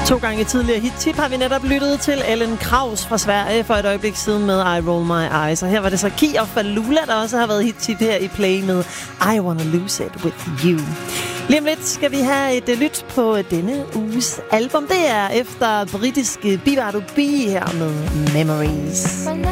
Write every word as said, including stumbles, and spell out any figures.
To gange tidligere hit-tip har vi netop lyttet til Ellen Kraus fra Sverige for et øjeblik siden med I Roll My Eyes. Og her var det så Key of Falula, der også har været hit-tip her i Play med I Wanna Lose It With You. Lige om lidt skal vi have et lyt på denne uges album. Det er efter britiske Bivardo B her med Memories.